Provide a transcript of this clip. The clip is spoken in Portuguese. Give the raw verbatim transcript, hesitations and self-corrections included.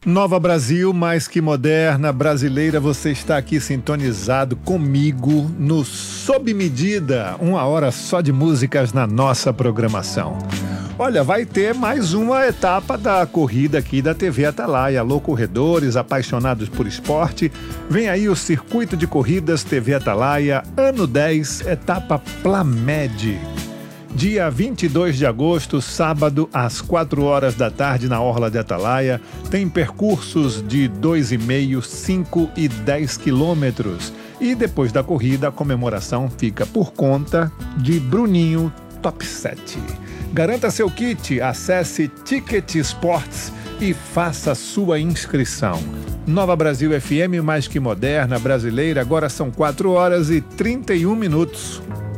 Nova Brasil, mais que moderna, brasileira, você está aqui sintonizado comigo no Sob Medida, uma hora só de músicas na nossa programação. Olha, vai ter mais uma etapa da corrida aqui da T V Atalaia. Alô, corredores, apaixonados por esporte, vem aí o Circuito de Corridas T V Atalaia, ano dez, etapa Plamed. Dia vinte e dois de agosto, sábado, às quatro horas da tarde, na Orla de Atalaia, tem percursos de dois vírgula cinco, cinco e dez quilômetros. E depois da corrida, a comemoração fica por conta de Bruninho Top sete. Garanta seu kit, acesse Ticket Sports e faça sua inscrição. Nova Brasil F M, mais que moderna, brasileira, agora são quatro horas e trinta e um minutos.